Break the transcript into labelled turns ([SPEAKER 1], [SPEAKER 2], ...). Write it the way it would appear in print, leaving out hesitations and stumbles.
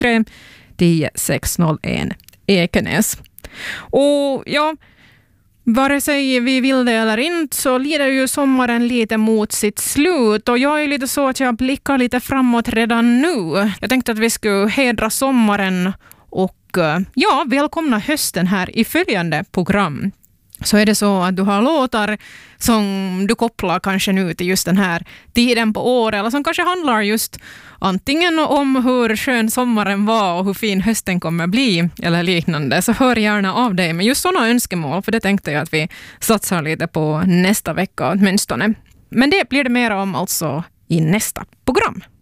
[SPEAKER 1] 10 601 Ekenäs. Och ja, vare sig vi vill det eller inte så lider ju sommaren lite mot sitt slut, och jag är lite så att jag blickar lite framåt redan nu. Jag tänkte att vi skulle hedra sommaren och ja, välkomna hösten här i följande program. Så är det så att du har låtar som du kopplar kanske nu till just den här tiden på året, eller som kanske handlar just antingen om hur skön sommaren var och hur fin hösten kommer bli eller liknande, så hör gärna av dig med just sådana önskemål, för det tänkte jag att vi satsar lite på nästa vecka åtminstone. Men det blir det mer om alltså i nästa program.